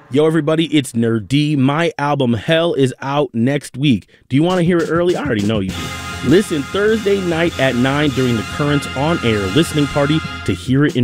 Yo, everybody, it's Nerd D. My album Hell is out next week. Do you want to hear it early? I already know you do. Listen Thursday night at 9 during the Currents on Air listening party to hear it in